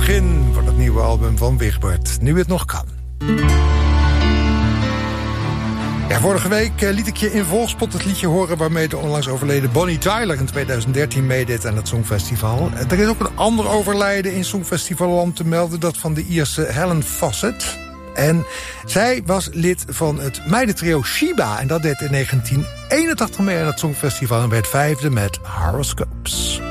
begin van het nieuwe album van Wigbert. Nu het nog kan. Ja, vorige week liet ik je in volgspot het liedje horen waarmee de onlangs overleden Bonnie Tyler in 2013 meedeed aan het Songfestival. Er is ook een ander overlijden in Songfestivalland te melden, dat van de Ierse Helen Fawcett. En zij was lid van het meidentrio Sheba en dat deed in 1981 mee aan het Songfestival en werd 5e met Horoscopes.